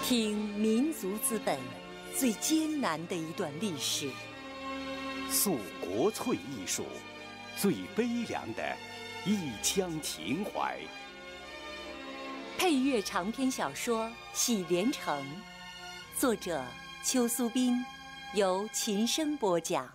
听民族资本最艰难的一段历史， 诉国粹艺术最悲凉的一腔情怀。 配乐长篇小说《喜连城》，作者邱苏斌，由琴声播讲。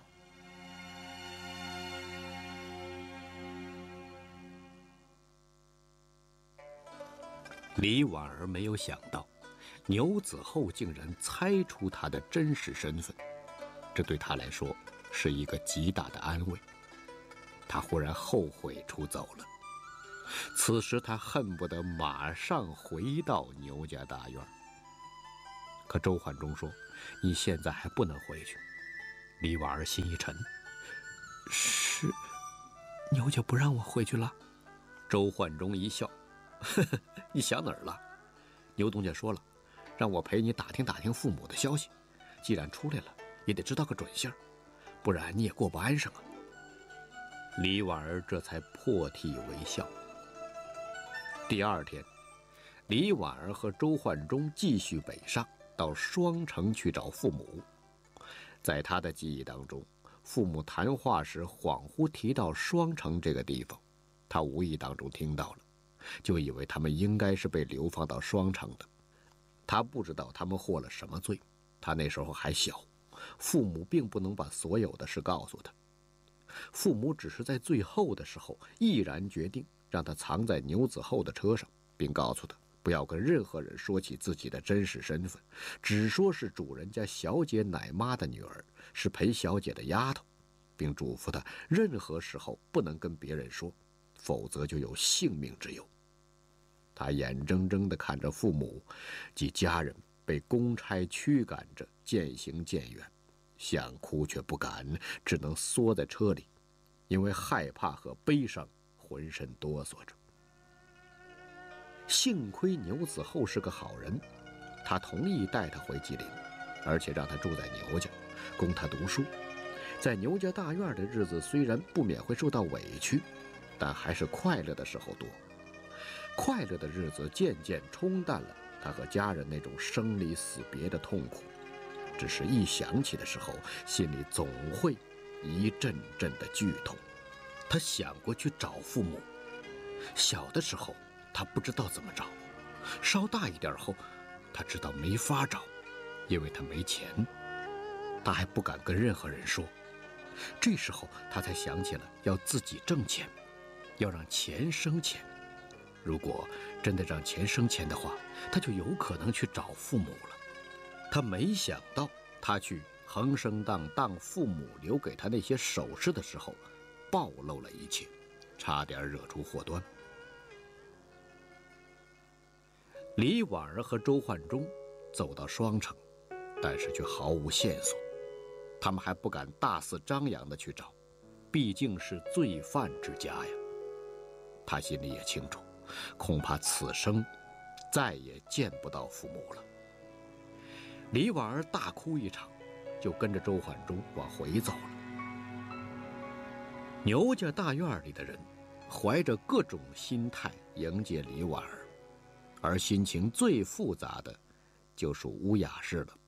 李婉儿没有想到，牛子厚竟然猜出他的真实身份，这对他来说是一个极大的安慰。他忽然后悔出走了，此时他恨不得马上回到牛家大院。可周焕忠说：“你现在还不能回去。”李婉儿心一沉：“是牛家不让我回去了？”周焕忠一笑：“呵呵，你想哪儿了？牛东家说了，让我陪你打听打听父母的消息，既然出来了，也得知道个准信儿，不然你也过不安生啊。”李婉儿这才破涕为笑。第二天，李婉儿和周焕忠继续北上，到双城去找父母。在他的记忆当中，父母谈话时恍惚提到双城这个地方，他无意当中听到了，就以为他们应该是被流放到双城的。他不知道他们获了什么罪，他那时候还小，父母并不能把所有的事告诉他。父母只是在最后的时候毅然决定让他藏在牛子厚的车上，并告诉他不要跟任何人说起自己的真实身份，只说是主人家小姐奶妈的女儿，是裴小姐的丫头，并嘱咐他任何时候不能跟别人说，否则就有性命之忧。他眼睁睁地看着父母及家人被公差驱赶着渐行渐远，想哭却不敢，只能缩在车里，因为害怕和悲伤，浑身哆嗦着。幸亏牛子厚是个好人，他同意带他回吉林，而且让他住在牛家，供他读书。在牛家大院的日子虽然不免会受到委屈，但还是快乐的时候多。快乐的日子渐渐冲淡了他和家人那种生离死别的痛苦，只是一想起的时候，心里总会一阵阵的剧痛。他想过去找父母，小的时候他不知道怎么找，稍大一点后他知道没法找，因为他没钱，他还不敢跟任何人说。这时候他才想起了要自己挣钱，要让钱生钱。如果真的让钱生钱的话，他就有可能去找父母了。他没想到，他去恒生当当父母留给他那些首饰的时候，暴露了一切，差点惹出祸端。李婉儿和周焕忠走到双城，但是却毫无线索。他们还不敢大肆张扬地去找，毕竟是罪犯之家呀。他心里也清楚，恐怕此生再也见不到父母了。李婉儿大哭一场，就跟着周焕忠往回走了。牛家大院里的人怀着各种心态迎接李婉儿，而心情最复杂的就属乌雅氏了。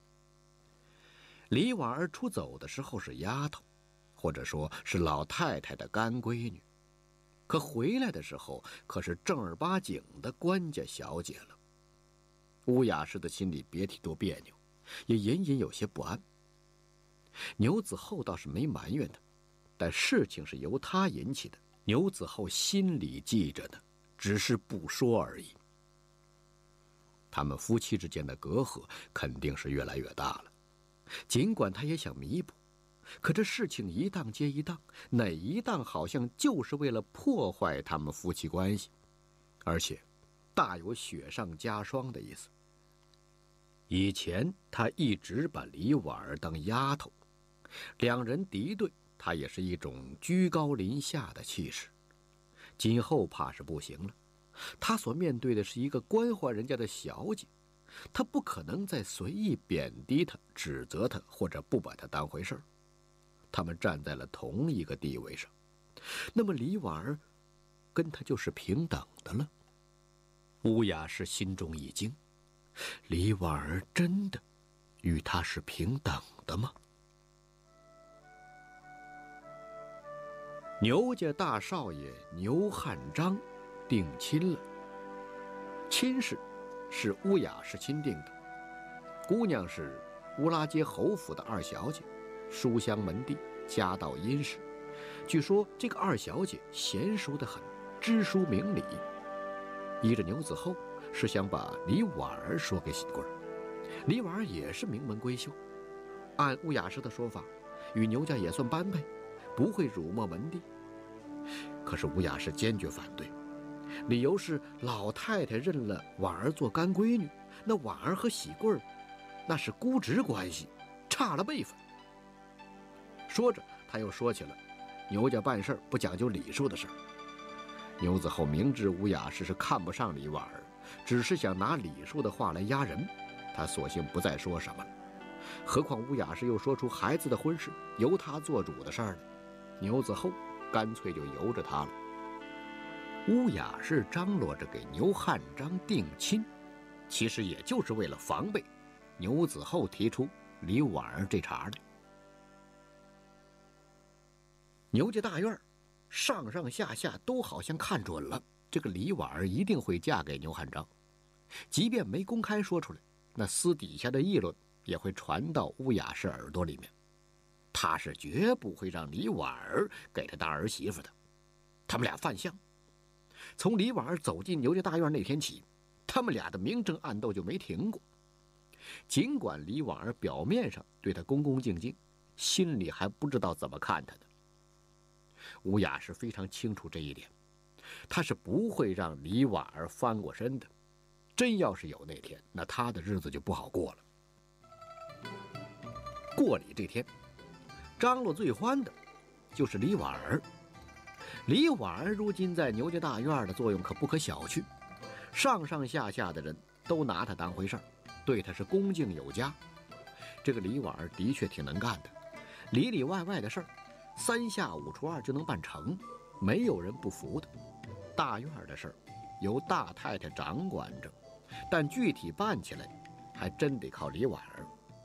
李婉儿出走的时候是丫头，或者说是老太太的干闺女，可回来的时候可是正儿八经的官家小姐了。乌雅氏的心里别提多别扭，也隐隐有些不安。牛子厚倒是没埋怨他，但事情是由他引起的，牛子厚心里记着呢，只是不说而已。他们夫妻之间的隔阂肯定是越来越大了，尽管他也想弥补，可这事情一档接一档，哪一档好像就是为了破坏他们夫妻关系，而且大有雪上加霜的意思。以前他一直把李婉儿当丫头，两人敌对，他也是一种居高临下的气势。今后怕是不行了，他所面对的是一个官宦人家的小姐，他不可能再随意贬低她、指责她或者不把她当回事儿。他们站在了同一个地位上，那么李婉儿跟他就是平等的了。乌雅氏心中一惊， 李婉儿真的与他是平等的吗？牛家大少爷牛汉章定亲了，亲事是乌雅氏钦定的，姑娘是乌拉街侯府的二小姐，书香门第，家道殷实。据说这个二小姐娴熟得很，知书明理。依着牛子厚是想把李婉儿说给喜贵儿，李婉儿也是名门闺秀，按乌雅氏的说法，与牛家也算般配，不会辱没门第。可是乌雅氏坚决反对，理由是老太太认了婉儿做干闺女，那婉儿和喜贵儿那是姑侄关系，差了辈分。说着，他又说起了牛家办事不讲究礼数的事儿。牛子厚明知乌雅氏是看不上李婉儿，只是想拿礼数的话来压人，他索性不再说什么了。何况乌雅氏又说出孩子的婚事由他做主的事儿了，牛子厚干脆就由着他了。乌雅氏张罗着给牛汉章定亲，其实也就是为了防备牛子厚提出李婉儿这茬来。牛家大院上上下下都好像看准了这个李婉儿一定会嫁给牛汉章，即便没公开说出来，那私底下的议论也会传到乌雅氏耳朵里面。他是绝不会让李婉儿给他当儿媳妇的。他们俩犯相，从李婉儿走进牛家大院那天起，他们俩的明争暗斗就没停过。尽管李婉儿表面上对他恭恭敬敬，心里还不知道怎么看他的。乌雅是非常清楚这一点，他是不会让李婉儿翻过身的。真要是有那天，那他的日子就不好过了。过礼这天，张罗最欢的就是李婉儿。李婉儿如今在牛家大院的作用可不可小觑，上上下下的人都拿她当回事儿，对她是恭敬有加。这个李婉儿的确挺能干的，里里外外的事儿3下5除2就能办成，没有人不服的。大院的事儿由大太太掌管着，但具体办起来还真得靠李婉儿。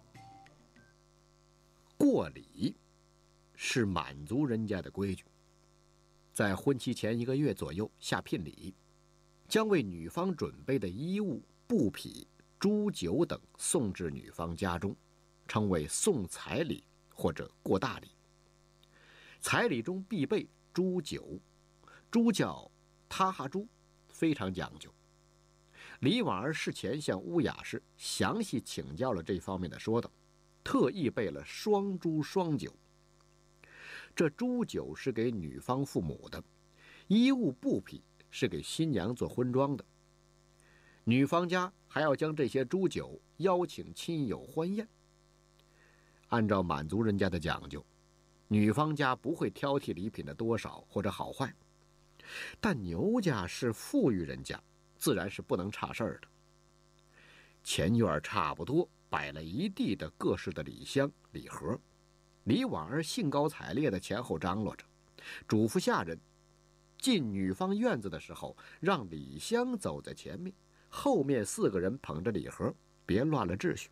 过礼是满族人家的规矩，在婚期前1个月左右下聘礼，将为女方准备的衣物、布匹、猪酒等送至女方家中，称为送彩礼或者过大礼。彩礼中必备猪酒，猪叫他哈猪，非常讲究。李婉儿事前向乌雅氏详细请教了这方面的说道，特意备了双猪双酒。这猪酒是给女方父母的，衣物布匹是给新娘做婚装的。女方家还要将这些猪酒邀请亲友欢宴。按照满族人家的讲究，女方家不会挑剔礼品的多少或者好坏，但牛家是富裕人家，自然是不能差事儿的。前院差不多摆了一地的各式的礼箱礼盒，李婉儿兴高采烈地前后张罗着，嘱咐下人进女方院子的时候，让礼箱走在前面，后面4个人捧着礼盒，别乱了秩序。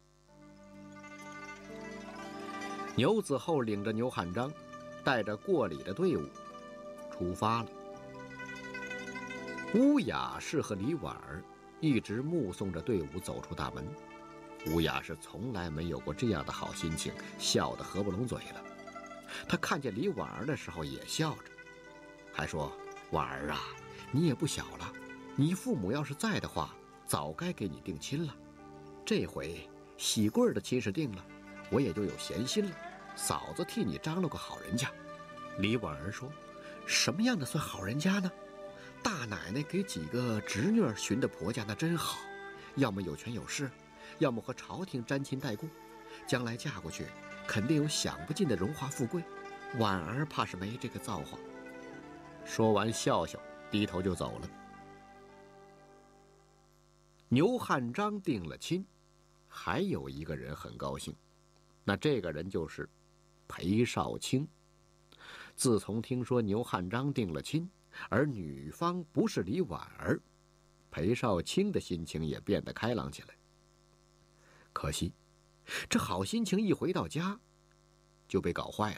牛子厚领着牛汉章，带着过礼的队伍出发了。乌雅氏和李婉儿一直目送着队伍走出大门。乌雅氏从来没有过这样的好心情，笑得合不拢嘴了。她看见李婉儿的时候也笑着，还说：“婉儿啊，你也不小了，你父母要是在的话，早该给你定亲了。这回喜贵儿的亲事定了，我也就有闲心了，嫂子替你张罗个好人家。”李婉儿说：“什么样的算好人家呢？大奶奶给几个侄女儿寻的婆家那真好，要么有权有势，要么和朝廷沾亲带故，将来嫁过去肯定有享不尽的荣华富贵。婉儿怕是没这个造化。”说完笑笑，低头就走了。牛汉章定了亲，还有一个人很高兴，那这个人就是裴少卿。自从听说牛汉章定了亲，而女方不是李婉儿， 裴少卿的心情也变得开朗起来。可惜，这好心情一回到家，就被搞坏了。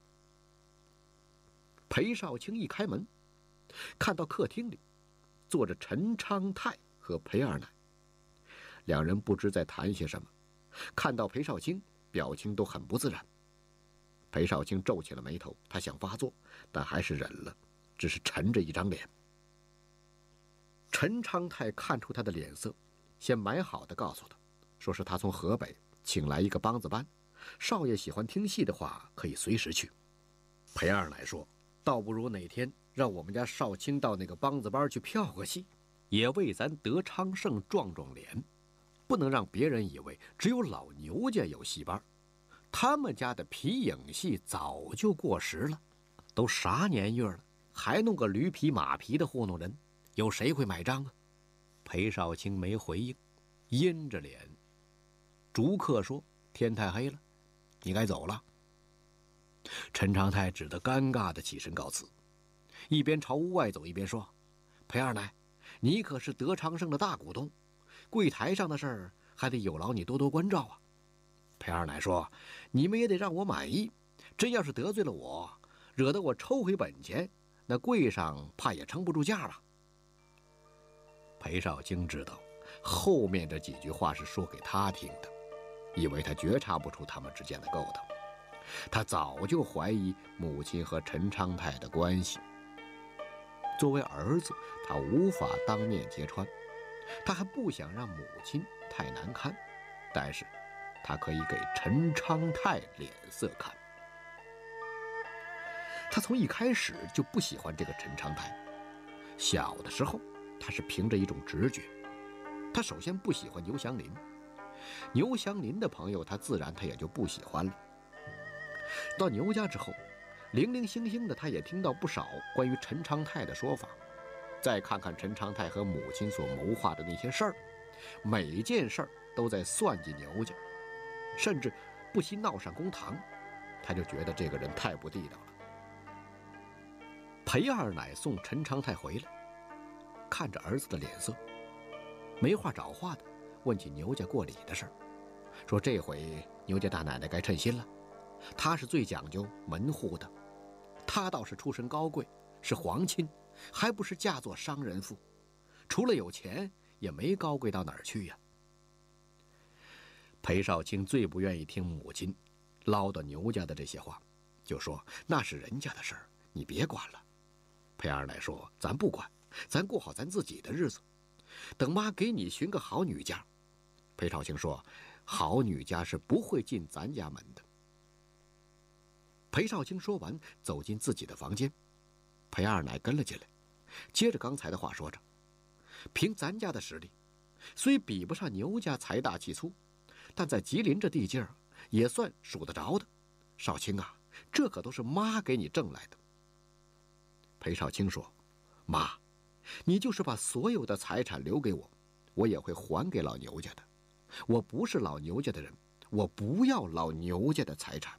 裴少卿一开门，看到客厅里坐着陈昌泰和裴二奶，两人不知在谈些什么。看到裴少卿，表情都很不自然。裴少卿皱起了眉头，他想发作，但还是忍了，只是沉着一张脸。陈昌泰看出他的脸色，先买好的告诉他，说是他从河北请来一个梆子班，少爷喜欢听戏的话，可以随时去。裴二奶说，倒不如哪天让我们家少卿到那个梆子班去票个戏，也为咱德昌盛壮壮脸，不能让别人以为只有老牛家有戏班。他们家的皮影戏早就过时了，都啥年月了，还弄个驴皮马皮的糊弄人，有谁会买账啊？裴少卿没回应，阴着脸。逐客说：“天太黑了，你该走了。”陈昌泰只得尴尬地起身告辞，一边朝屋外走，一边说：“裴二奶，你可是德昌盛的大股东，柜台上的事儿还得有劳你多多关照啊。”裴二奶说：“你们也得让我满意，真要是得罪了我，惹得我抽回本钱，那柜上怕也撑不住架吧。”裴少卿知道后面这几句话是说给他听的，以为他觉察不出他们之间的勾当。他早就怀疑母亲和陈昌泰的关系。作为儿子，他无法当面揭穿，他还不想让母亲太难堪，但是他可以给陈昌泰脸色看。他从一开始就不喜欢这个陈昌泰。小的时候，他是凭着一种直觉，他首先不喜欢牛祥林，牛祥林的朋友他自然也就不喜欢了。到牛家之后，零零星星的他也听到不少关于陈昌泰的说法。再看看陈昌泰和母亲所谋划的那些事儿，每件事儿都在算计牛家，甚至不惜闹上公堂，他就觉得这个人太不地道了。裴二奶送陈昌泰回来，看着儿子的脸色，没话找话的问起牛家过礼的事儿，说这回牛家大奶奶该称心了，她是最讲究门户的，她倒是出身高贵，是皇亲，还不是嫁作商人妇，除了有钱也没高贵到哪儿去呀。裴少卿最不愿意听母亲唠叨牛家的这些话，就说那是人家的事儿，你别管了。裴二奶说，咱不管，咱过好咱自己的日子，等妈给你寻个好女家。裴少卿说，好女家是不会进咱家门的。裴少卿说完，走进自己的房间，裴二奶跟了进来，接着刚才的话说着，凭咱家的实力，虽比不上牛家财大气粗，但在吉林这地界儿也算数得着的。少卿啊，这可都是妈给你挣来的。裴少卿说，妈，你就是把所有的财产留给我，我也会还给老牛家的。我不是老牛家的人，我不要老牛家的财产。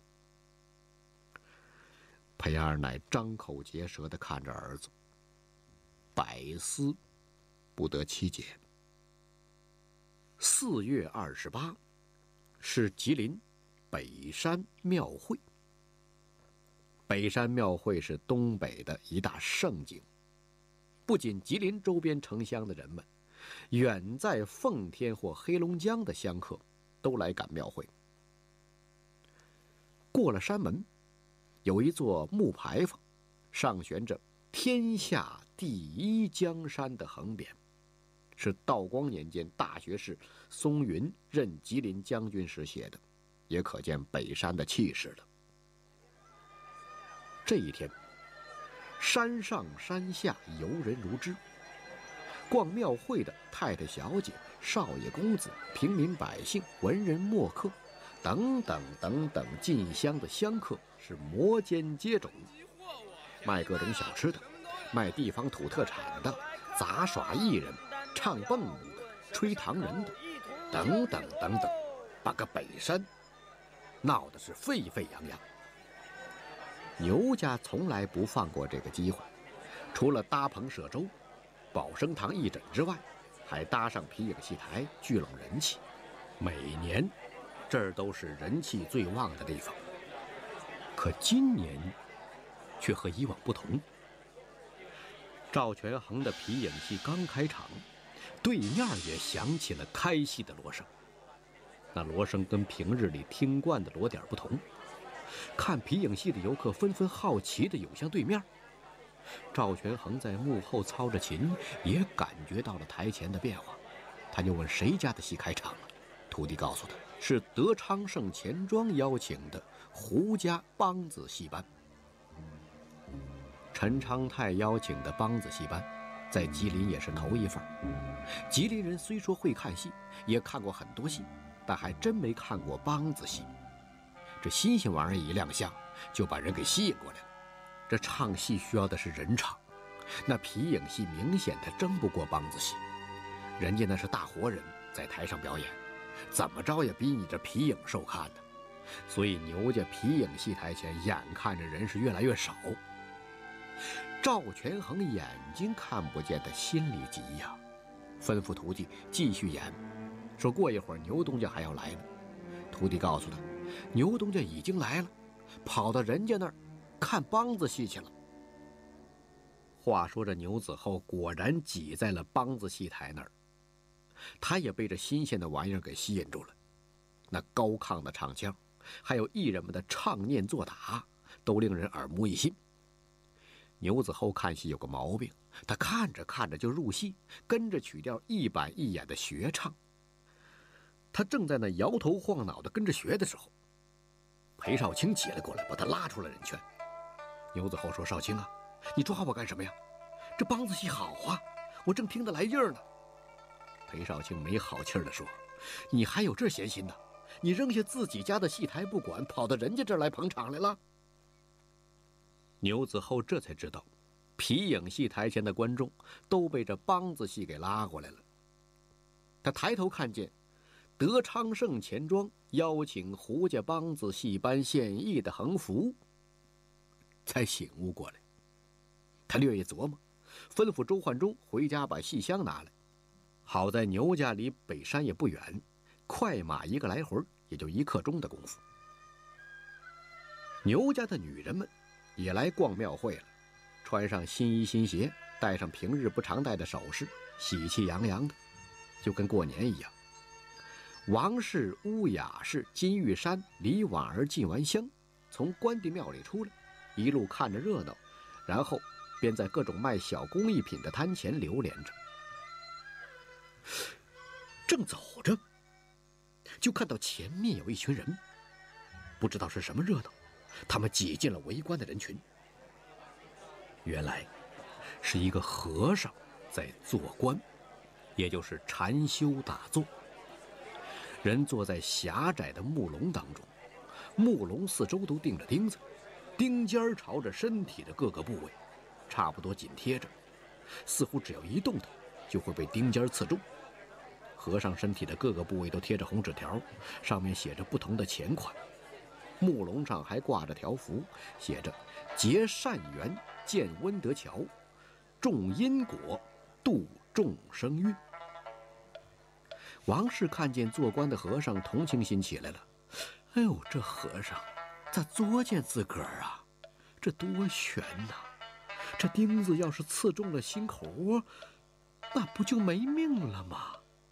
裴二奶张口结舌地看着儿子，百思不得其解。4月28是吉林北山庙会。北山庙会是东北的一大盛景，不仅吉林周边城乡的人们，远在奉天或黑龙江的香客都来赶庙会。过了山门，有一座木牌坊，上悬着“天下第一江山”的横匾，是道光年间大学士松云任吉林将军时写的，也可见北山的气势了。这一天，山上山下游人如织，逛庙会的太太小姐、少爷公子、平民百姓、文人墨客等等等等进香的香客是摩肩接踵，卖各种小吃的，卖地方土特产的，杂耍艺人，唱蹦舞的，吹糖人的，等等等等，把个北山闹得是沸沸扬扬。牛家从来不放过这个机会，除了搭棚设粥、保生堂义诊之外， 还搭上皮影戏台，聚拢人气。每年，这儿都是人气最旺的地方。可今年，却和以往不同。赵全恒的皮影戏刚开场，对面也响起了开戏的锣声。那锣声跟平日里听惯的锣点不同，看皮影戏的游客纷纷好奇地涌向对面。赵全恒在幕后操着琴，也感觉到了台前的变化。他就问谁家的戏开场了，徒弟告诉他是德昌盛钱庄邀请的胡家梆子戏班。陈昌泰邀请的梆子戏班，在吉林也是头一份。吉林人虽说会看戏，也看过很多戏，但还真没看过梆子戏。这新鲜玩意儿一亮相，就把人给吸引过来了。这唱戏需要的是人场，那皮影戏明显的争不过梆子戏。人家那是大活人在台上表演，怎么着也比你这皮影受看的。所以牛家皮影戏台前眼看着人是越来越少。赵全恒眼睛看不见，他心里急呀，吩咐徒弟继续演，说过一会儿牛东家还要来呢。徒弟告诉他，牛东家已经来了，跑到人家那儿看梆子戏去了。话说这牛子厚果然挤在了梆子戏台那儿，他也被这新鲜的玩意儿给吸引住了。那高亢的唱腔，还有艺人们的唱念做打，都令人耳目一新。牛子厚看戏有个毛病，他看着看着就入戏，跟着曲调一板一眼的学唱。他正在那摇头晃脑的跟着学的时候，裴少卿挤了过来，把他拉出了人圈。牛子厚说：“少卿啊，你抓我干什么呀？这梆子戏好啊，我正听得来劲儿呢。”裴少卿没好气儿地说：“你还有这闲心呢？你扔下自己家的戏台不管，跑到人家这儿来捧场来了？”牛子厚这才知道，皮影戏台前的观众都被这梆子戏给拉过来了。他抬头看见德昌盛钱庄邀请胡家梆子戏班献艺的横幅，才醒悟过来。他略一琢磨，吩咐周焕中回家把戏箱拿来。好在牛家离北山也不远，快马一个来回也就1刻钟的功夫。牛家的女人们也来逛庙会了，穿上新衣新鞋，戴上平日不常戴的首饰，喜气洋洋的，就跟过年一样。王氏、乌雅氏、金玉山、李婉儿进完香，从关帝庙里出来，一路看着热闹，然后便在各种卖小工艺品的摊前流连着。正走着，就看到前面有一群人，不知道是什么热闹，他们挤进了围观的人群。原来是一个和尚在做官，也就是禅修打坐。人坐在狭窄的木笼当中，木笼四周都钉着钉子，钉尖朝着身体的各个部位差不多紧贴着，似乎只要一动它就会被钉尖刺中。和尚身体的各个部位都贴着红纸条，上面写着不同的钱款。木笼上还挂着条幅，写着结善缘，建温德桥，种因果，度众生运。王氏看见做官的和尚，同情心起来了。哎呦，这和尚咋作践自个儿啊？这多悬呐！这钉子要是刺中了心口窝，那不就没命了吗？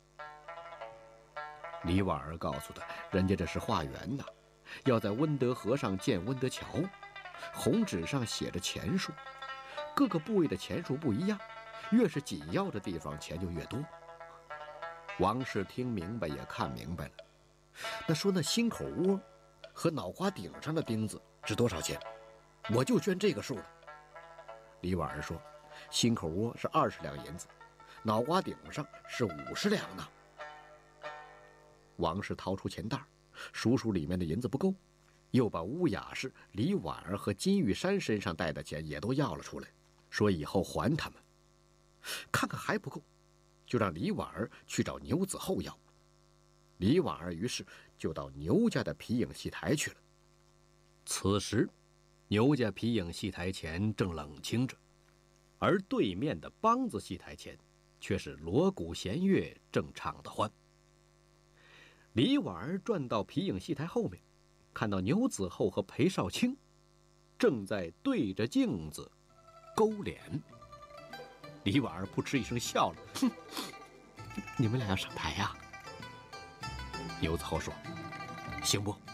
李婉儿告诉他，人家这是化缘呐，要在温德河上建温德桥，红纸上写着钱数，各个部位的钱数不一样，越是紧要的地方钱就越多。王氏听明白也看明白了，那说那心口窝和脑瓜顶上的钉子值多少钱，我就捐这个数了。李婉儿说，心口窝是20两银子，脑瓜顶上是50两呢。王氏掏出钱袋，数数里面的银子不够，又把乌雅氏、李婉儿和金玉山身上带的钱也都要了出来，说以后还他们。看看还不够，就让李婉儿去找牛子厚要。李婉儿于是就到牛家的皮影戏台去了。此时，牛家皮影戏台前正冷清着，而对面的梆子戏台前却是锣鼓弦乐正唱得欢。李婉儿转到皮影戏台后面，看到牛子厚和裴少卿正在对着镜子勾脸。李婉儿扑哧一声笑了，哼，你们俩要上台呀？牛子厚说：“行不？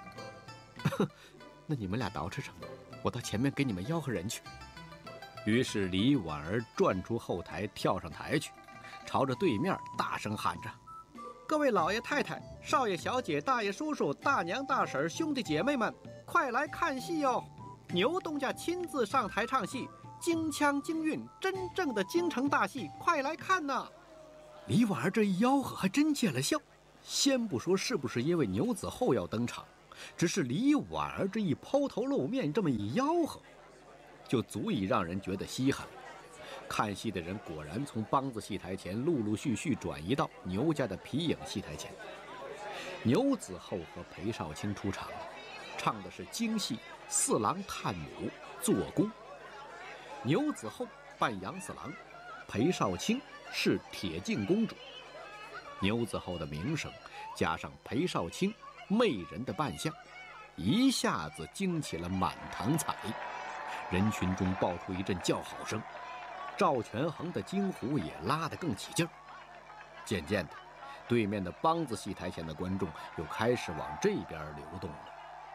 那你们俩捯饬着，我到前面给你们吆喝人去。”于是李婉儿转出后台，跳上台去，朝着对面大声喊着：“各位老爷太太、少爷小姐、大爷叔叔、大娘大婶、兄弟姐妹们，快来看戏哟！牛东家亲自上台唱戏，京腔京韵，真正的京城大戏，快来看呐！”李婉儿这一吆喝还真见了效。先不说是不是因为牛子厚要登场，只是李婉儿这一抛头露面，这么一吆喝，就足以让人觉得稀罕。看戏的人果然从梆子戏台前陆陆续续转移到牛家的皮影戏台前。牛子厚和裴少卿出场，唱的是京戏《四郎探母做工》。牛子厚扮杨四郎，裴少卿是铁镜公主。牛子厚的名声加上裴少卿媚人的扮相，一下子惊起了满堂彩。人群中爆出一阵叫好声，赵全恒的京胡也拉得更起劲儿。渐渐的，对面的梆子戏台前的观众又开始往这边流动了。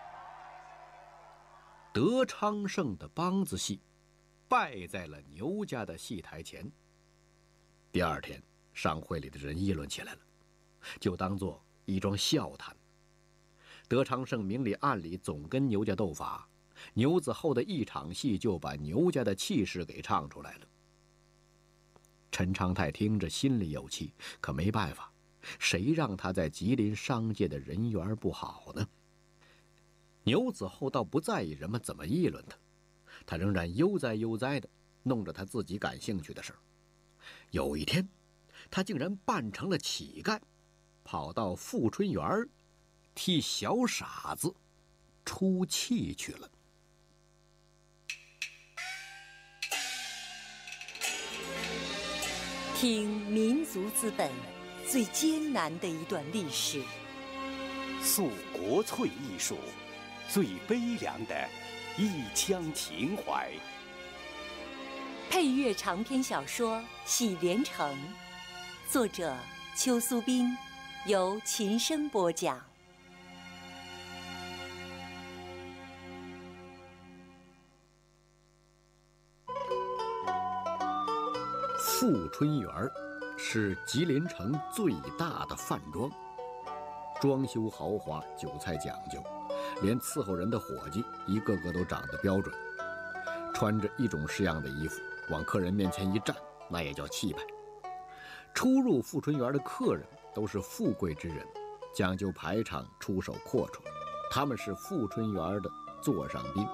德昌盛的梆子戏败在了牛家的戏台前。第二天，商会里的人议论起来了，就当作一桩笑谈。德昌盛明里暗里总跟牛家斗法，牛子厚的一场戏就把牛家的气势给唱出来了。陈昌泰听着心里有气，可没办法，谁让他在吉林商界的人缘不好呢？牛子厚倒不在意人们怎么议论他，他仍然悠哉悠哉的弄着他自己感兴趣的事儿。有一天，他竟然扮成了乞丐，跑到富春园替小傻子出气去了。 听民族资本最艰难的一段历史， 诉国粹艺术最悲凉的一腔情怀。 配乐长篇小说《喜连城》，作者邱苏斌，由秦声播讲。 富春园是吉林城最大的饭庄，装修豪华，酒菜讲究，连伺候人的伙计一个个都长得标准，穿着一种式样的衣服，往客人面前一站，那也叫气派。出入富春园的客人都是富贵之人，讲究排场，出手阔绰，他们是富春园的座上宾。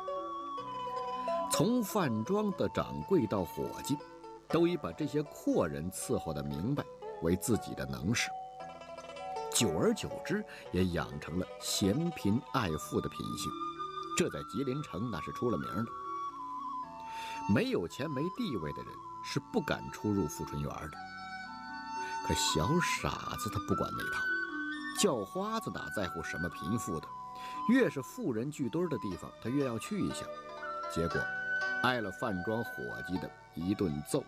从饭庄的掌柜到伙计，都以把这些阔人伺候得明白为自己的能事，久而久之也养成了嫌贫爱富的品性，这在吉林城那是出了名的。没有钱没地位的人是不敢出入富春园的。可小傻子他不管那套，叫花子哪在乎什么贫富的，越是富人聚堆的地方他越要去一下，结果挨了饭庄伙计的一顿揍。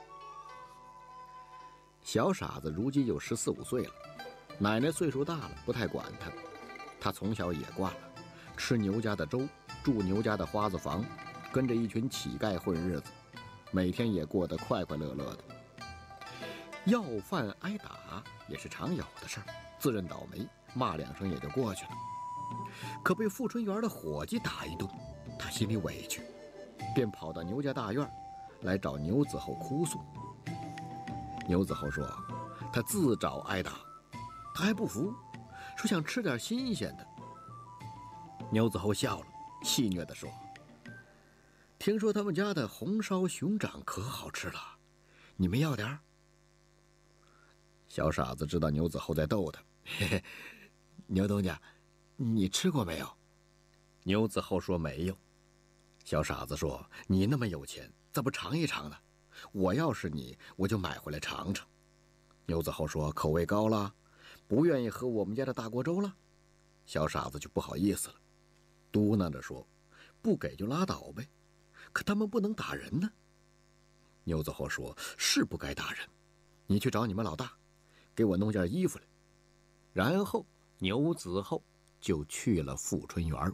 小傻子如今有14、15岁了，奶奶岁数大了，不太管他。他从小也惯了，吃牛家的粥，住牛家的花子房，跟着一群乞丐混日子，每天也过得快快乐乐的。要饭挨打也是常有的事儿，自认倒霉，骂2声也就过去了。可被富春园的伙计打一顿，他心里委屈，便跑到牛家大院来找牛子厚哭诉。牛子厚说他自找挨打，他还不服，说想吃点新鲜的。牛子厚笑了，戏谑地说：“听说他们家的红烧熊掌可好吃了，你们要点儿？”小傻子知道牛子厚在逗他，嘿嘿，牛东家，你吃过没有？牛子厚说没有。小傻子说：“你那么有钱，咋不尝一尝呢？ 我要是你，我就买回来尝尝。”牛子后说：“口味高了，不愿意喝我们家的大锅粥了。”小傻子就不好意思了，嘟囔着说：“不给就拉倒呗，可他们不能打人呢。”牛子后说：“是不该打人，你去找你们老大，给我弄件衣服来。”然后牛子后就去了富春园。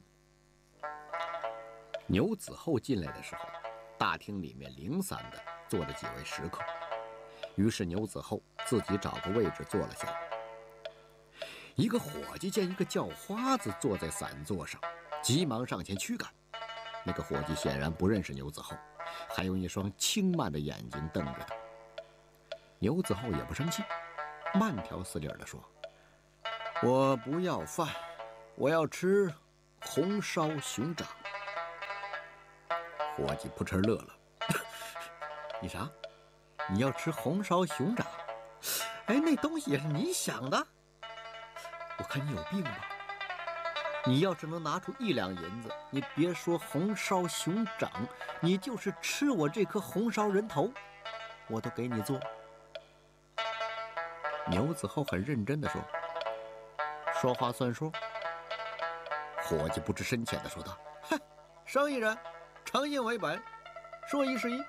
牛子后进来的时候，大厅里面零散的坐着几位食客，于是牛子后自己找个位置坐了下来。一个伙计见一个叫花子坐在散座上，急忙上前驱赶。那个伙计显然不认识牛子后，还用一双轻慢的眼睛瞪着他。牛子后也不生气，慢条斯理地说：“我不要饭，我要吃红烧熊掌。”伙计扑哧乐了：“你啥？你要吃红烧熊掌？哎，那东西也是你想的？我看你有病吧！你要是能拿出1两银子，你别说红烧熊掌，你就是吃我这颗红烧人头，我都给你做。”牛子后很认真地说：“说话算数。”伙计不知深浅地说道：“哼，生意人，诚信为本，说一是一。”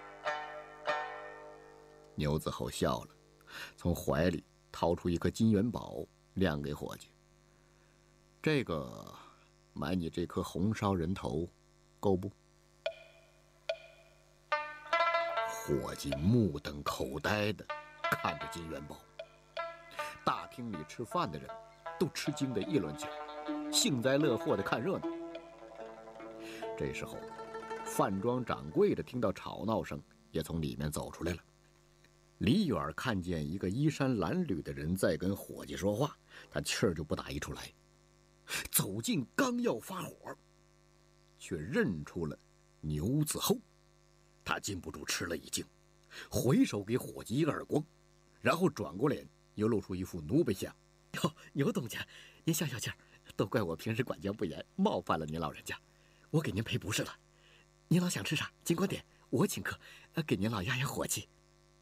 牛子后笑了，从怀里掏出一颗金元宝，亮给伙计：“这个买你这颗红烧人头，够不？”伙计目瞪口呆的看着金元宝。大厅里吃饭的人都吃惊的议论起来，幸灾乐祸的看热闹。这时候，饭庄掌柜的听到吵闹声，也从里面走出来了。离远看见一个衣衫褴褛的人在跟伙计说话，他气儿就不打一处来。走近刚要发火，却认出了牛子后，他禁不住吃了一惊，回手给伙计一个耳光，然后转过脸又露出一副奴婢相：“哟，牛东家，您消消气儿，都怪我平时管教不严，冒犯了您老人家，我给您赔不是了。您老想吃啥，尽管点，我请客，给您老压压火气。”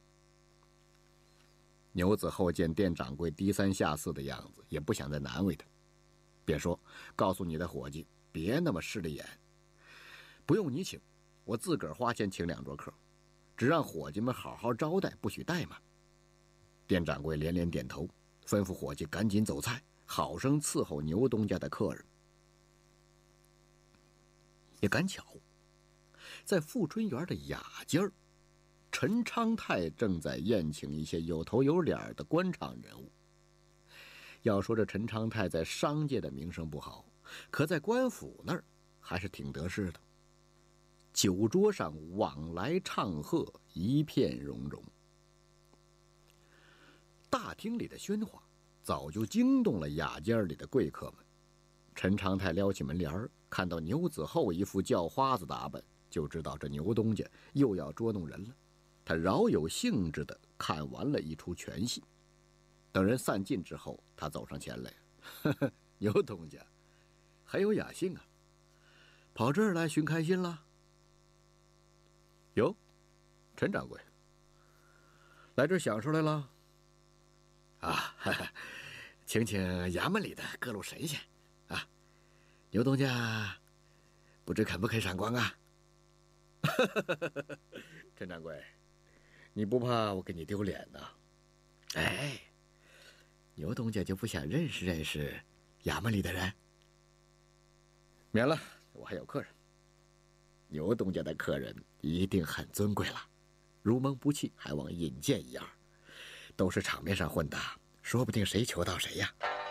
牛子后见店掌柜低三下四的样子，也不想再难为他，便说：“告诉你的伙计，别那么势利眼，不用你请，我自个儿花钱请2桌客，只让伙计们好好招待，不许怠慢。”店掌柜连连点头，吩咐伙计赶紧走菜，好生伺候牛东家的客人。也赶巧，在富春园的雅间儿，陈昌泰正在宴请一些有头有脸的官场人物。要说这陈昌泰在商界的名声不好，可在官府那儿还是挺得势的。酒桌上往来唱和，一片融融。大厅里的喧哗早就惊动了雅间里的贵客们。陈昌泰撩起门帘儿，看到牛子后一副叫花子打扮，就知道这牛东家又要捉弄人了。他饶有兴致地看完了一出全戏。等人散尽之后，他走上前来：“呵呵，牛东家很有雅兴啊，跑这儿来寻开心了？”“哟，陈掌柜，来这儿享受来了？”“啊，哈哈，请衙门里的各路神仙啊，牛东家不知肯不肯赏光啊？”“陈掌柜，你不怕我给你丢脸呢？”“哎，牛东家就不想认识认识衙门里的人？”“免了，我还有客人。牛东家的客人一定很尊贵了，如蒙不弃，还望引荐一样。都是场面上混的，说不定谁求到谁呀。”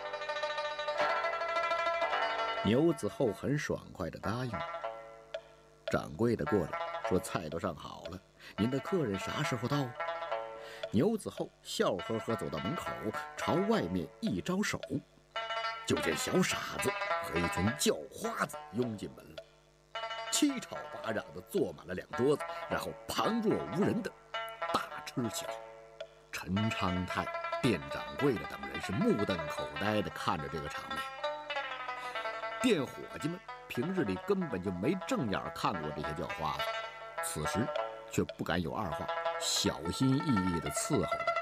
牛子后很爽快地答应了。掌柜的过来说：“菜都上好了，您的客人啥时候到？”牛子后笑呵呵走到门口，朝外面一招手，就见小傻子和一群叫花子拥进门来，七吵八嚷地坐满了2桌子，然后旁若无人地大吃起来。陈昌泰、店掌柜的等人是目瞪口呆地看着这个场面。店伙计们平日里根本就没正眼看过这些叫花子，此时却不敢有二话， 小心翼翼地伺候着。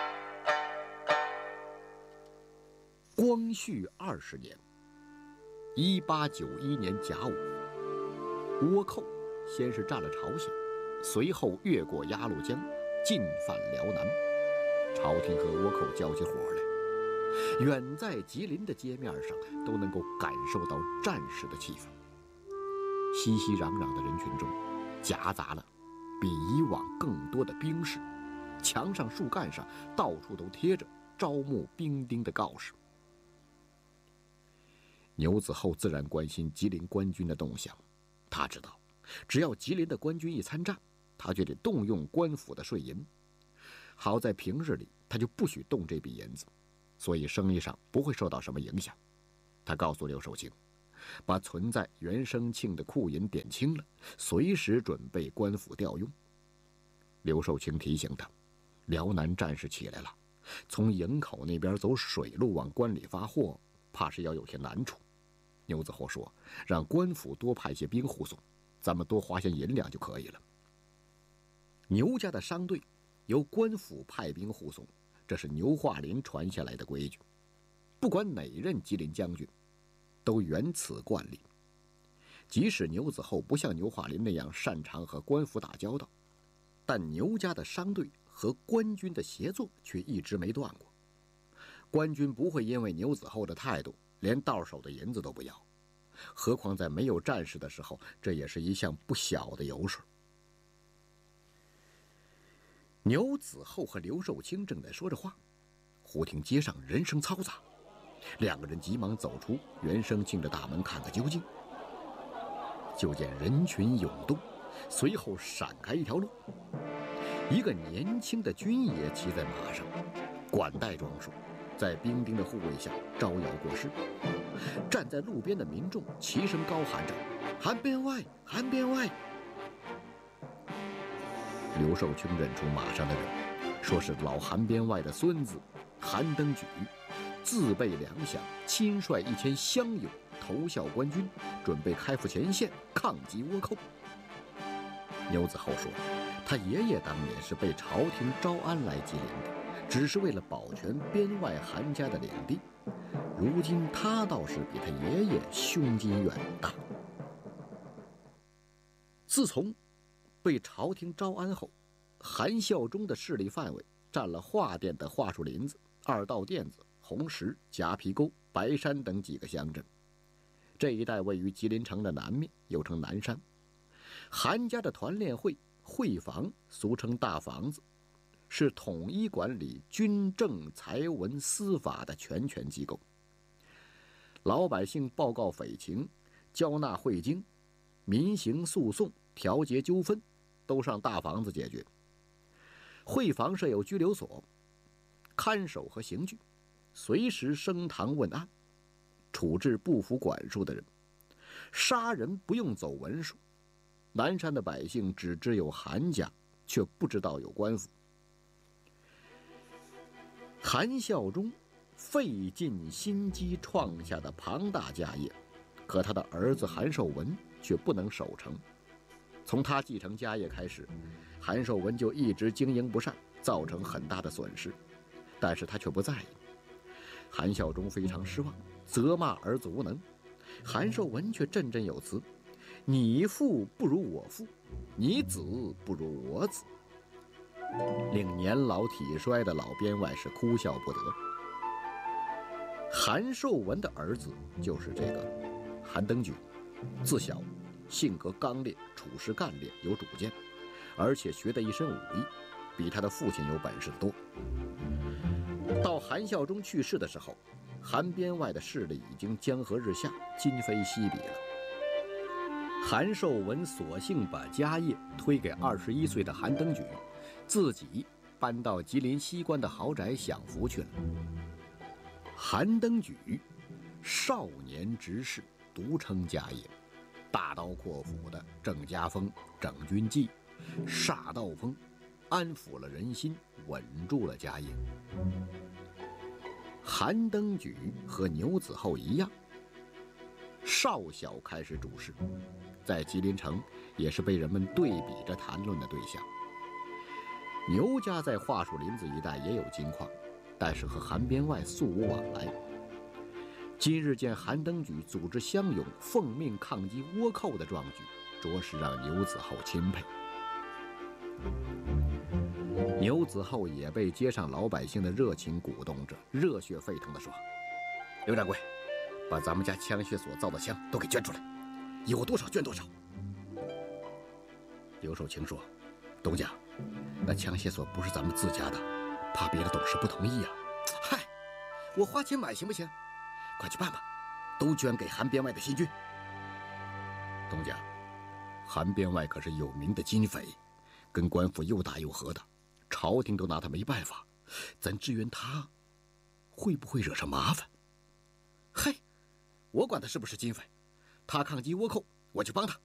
光绪20年，1891年甲午，倭寇先是占了朝鲜，随后越过鸭绿江，进犯辽南。朝廷和倭寇交起火来，远在吉林的街面上都能够感受到战时的气氛。熙熙攘攘的人群中，夹杂了比以往更多的兵士，墙上、树干上到处都贴着招募兵丁的告示。牛子厚自然关心吉林官军的动向，他知道，只要吉林的官军一参战，他就得动用官府的税银。好在平日里他就不许动这笔银子，所以生意上不会受到什么影响。他告诉刘寿清，把存在袁生庆的库银点清了，随时准备官府调用。刘寿清提醒他，辽南战事起来了，从营口那边走水路往关里发货，怕是要有些难处。牛子厚说，让官府多派些兵护送，咱们多花些银两就可以了。牛家的商队由官府派兵护送，这是牛化林传下来的规矩，不管哪任吉林将军都原此惯例。即使牛子厚不像牛化林那样擅长和官府打交道，但牛家的商队和官军的协作却一直没断过。官军不会因为牛子厚的态度连到手的银子都不要，何况在没有战事的时候，这也是一项不小的油水。牛子厚和刘寿清正在说着话，忽听街上人声嘈杂，两个人急忙走出袁生庆的大门看个究竟。就见人群涌动，随后闪开一条路，一个年轻的军爷骑在马上，管带装束，在兵丁的护卫下招摇过市。站在路边的民众齐声高喊着：“韩边外，韩边外！”刘寿清认出马上的人，说是老韩边外的孙子韩登举，自备粮饷，亲率1000乡勇投效官军，准备开赴前线抗击倭寇。牛子厚说，他爷爷当年是被朝廷招安来吉林的，只是为了保全边外韩家的领地。如今他倒是比他爷爷胸襟远大。自从被朝廷招安后，韩孝忠的势力范围占了华甸的桦树林子、二道甸子、红石、夹皮沟、白山等几个乡镇。这一带位于吉林城的南面，又称南山。韩家的团练会会房，俗称大房子，是统一管理军政财文司法的全权机构。老百姓报告匪情、交纳会经、民刑诉讼、调解纠纷，都上大房子解决。会房设有拘留所，看守和刑具，随时升堂问案，处置不服管束的人。杀人不用走文书。南山的百姓只知有韩家，却不知道有官府。韩孝忠费尽心机创下的庞大家业，可他的儿子韩寿文却不能守成。从他继承家业开始，韩寿文就一直经营不善，造成很大的损失，但是他却不在意。韩孝忠非常失望，责骂儿子无能。韩寿文却振振有词：“你父不如我父，你子不如我子。”令年老体衰的老编外是哭笑不得。韩寿文的儿子就是这个韩登举，自小性格刚烈，处事干练，有主见，而且学得一身武艺，比他的父亲有本事的多。到韩孝忠去世的时候，韩边外的势力已经江河日下，今非昔比了。韩寿文索性把家业推给21岁的韩登举，自己搬到吉林西关的豪宅享福去了。韩登举少年执事，独撑家业，大刀阔斧的郑家风、整军纪、煞道风，安抚了人心，稳住了家业。韩登举和牛子厚一样，少小开始主事，在吉林城也是被人们对比着谈论的对象。 牛家在桦树林子一带也有金矿，但是和韩边外素无往来。今日见韩登举组织乡勇，奉命抗击倭寇的壮举，着实让牛子厚钦佩。牛子厚也被街上老百姓的热情鼓动着，热血沸腾地说：“刘掌柜，把咱们家枪械所造的枪都给捐出来，有多少捐多少。”刘寿清说：“东家，那枪械所不是咱们自家的，怕别的董事不同意呀。”“嗨，我花钱买行不行？快去办吧，都捐给韩边外的新军。”“东家，韩边外可是有名的金匪，跟官府又打又和的，朝廷都拿他没办法，咱支援他，会不会惹上麻烦？”“嘿，我管他是不是金匪，他抗击倭寇，我就帮他。”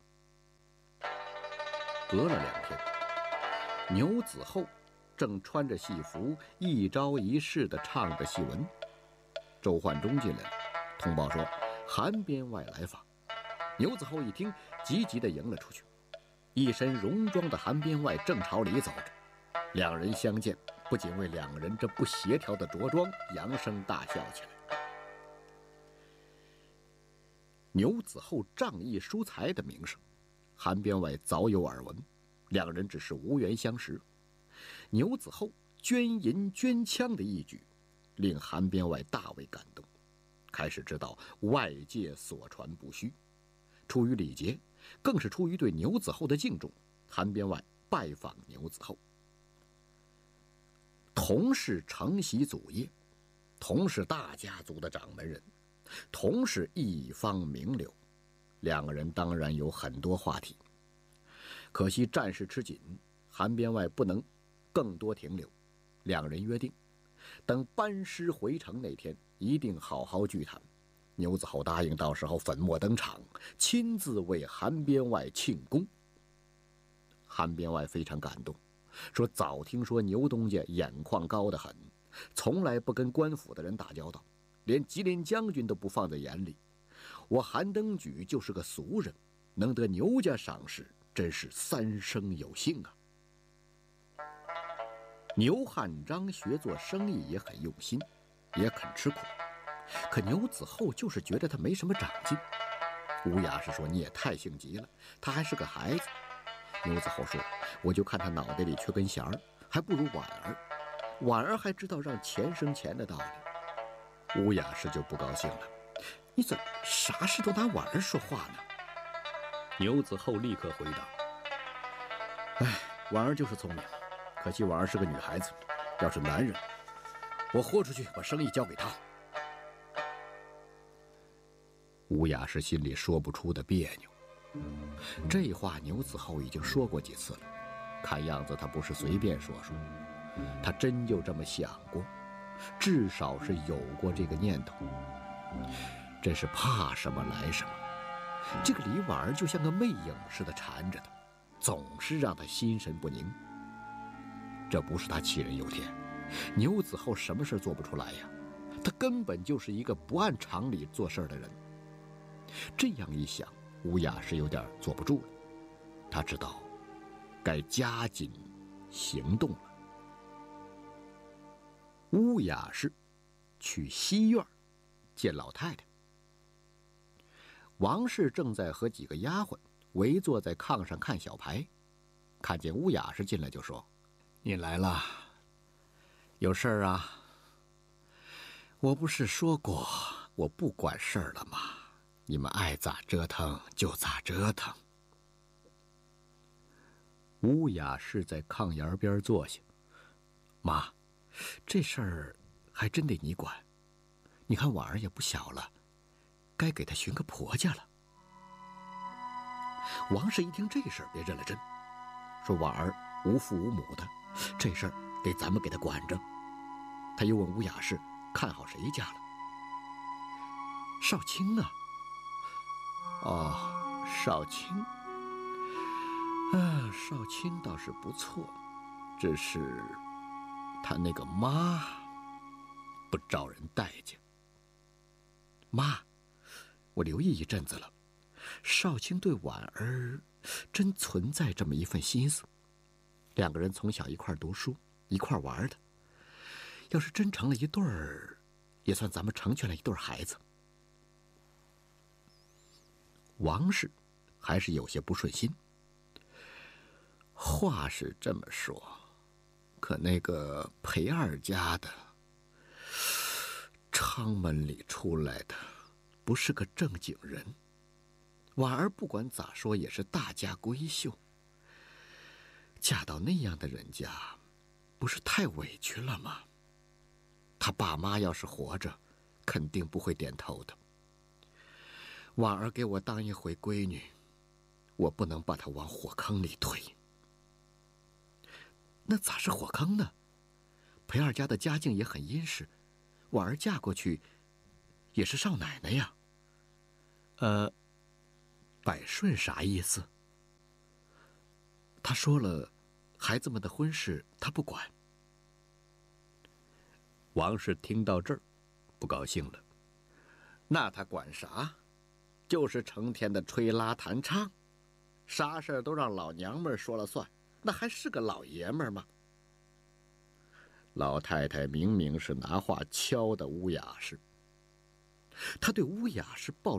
隔了2天，牛子厚正穿着戏服，一招一式地唱着戏文。周焕中进来了，通报说韩边外来访。牛子厚一听，急急地迎了出去。一身戎装的韩边外正朝里走着，两人相见，不仅为两人这不协调的着装扬声大笑起来。牛子厚仗义疏财的名声，韩边外早有耳闻，两人只是无缘相识。牛子厚捐银捐枪的一举，令韩边外大为感动，开始知道外界所传不虚。出于礼节，更是出于对牛子厚的敬重，韩边外拜访牛子厚。同是承袭祖业，同是大家族的掌门人，同是一方名流，两个人当然有很多话题。可惜战事吃紧，韩边外不能更多停留，两人约定，等班师回城那天一定好好聚谈。牛子厚答应到时候粉墨登场，亲自为韩边外庆功。韩边外非常感动，说早听说牛东家眼眶高得很，从来不跟官府的人打交道，连吉林将军都不放在眼里。我韩登举就是个俗人，能得牛家赏识，真是三生有幸啊。牛汉章学做生意也很用心，也肯吃苦，可牛子厚就是觉得他没什么长进。吴雅是说：“你也太性急了，他还是个孩子。”牛子厚说：“我就看他脑袋里缺根弦儿，还不如婉儿。婉儿还知道让钱生钱的道理。”吴雅是就不高兴了：“你怎么啥事都拿婉儿说话呢？”牛子厚立刻回答：“哎，婉儿就是聪明，可惜婉儿是个女孩子，要是男人，我豁出去把生意交给她。”吴雅是心里说不出的别扭。这话牛子厚已经说过几次了，看样子他不是随便说说，他真就这么想过，至少是有过这个念头。真是怕什么来什么，这个李婉儿就像个魅影似的缠着他，总是让他心神不宁。这不是他杞人忧天，牛子厚什么事做不出来呀？他根本就是一个不按常理做事的人。这样一想，吴雅是有点坐不住了，他知道该加紧行动了。乌雅氏去西院见老太太。王氏正在和几个丫鬟围坐在炕上看小牌，看见乌雅氏进来就说：“你来了，有事儿啊？我不是说过我不管事儿了吗？你们爱咋折腾就咋折腾。”乌雅氏在炕沿边坐下：“妈，这事儿还真得你管。你看婉儿也不小了，该给她寻个婆家了。”王氏一听这事儿，别认了真，说婉儿无父无母的，这事儿得咱们给她管着。他又问乌雅氏看好谁家了。少卿啊。哦，少卿。少卿倒是不错，只是他那个妈不招人待见。妈，我留意一阵子了，少卿对婉儿真存在这么一份心思。 两个人从小一块读书，一块玩的，要是真成了一对儿，也算咱们成全了一对孩子。王氏还是有些不顺心。话是这么说，可那个裴二家的，昌门里出来的，不是个正经人。婉儿不管咋说也是大家闺秀，嫁到那样的人家，不是太委屈了吗？他爸妈要是活着，肯定不会点头的。婉儿给我当一回闺女，我不能把她往火坑里推。那咋是火坑呢？裴二家的家境也很殷实，婉儿嫁过去也是少奶奶呀。百顺啥意思？他说了，孩子们的婚事他不管。王氏听到这儿，不高兴了。那他管啥？就是成天的吹拉弹唱，啥事儿都让老娘们说了算，那还是个老爷们吗？老太太明明是拿话敲的乌雅氏，她对乌雅氏抱